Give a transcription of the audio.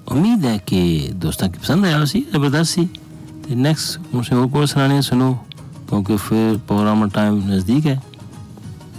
उम्मीद है कि दोस्तों की पसंद आया सी ज़बरदस्त सी। तो नेक्स्ट मुझे और कोई सुनाने सुनो क्योंकि फिर प्रोग्राम टाइम नज़दीक है।